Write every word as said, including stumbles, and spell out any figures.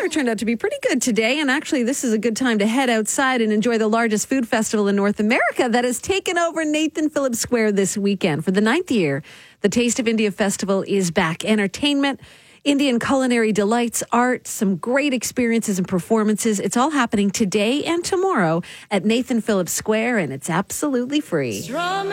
turned out to be pretty good today. And actually, this is a good time to head outside and enjoy the largest food festival in North America that has taken over Nathan Phillips Square this weekend. For the ninth year, the Taste of India Festival is back. Entertainment, Indian culinary delights, art, some great experiences and performances. It's all happening today and tomorrow at Nathan Phillips Square, and it's absolutely free.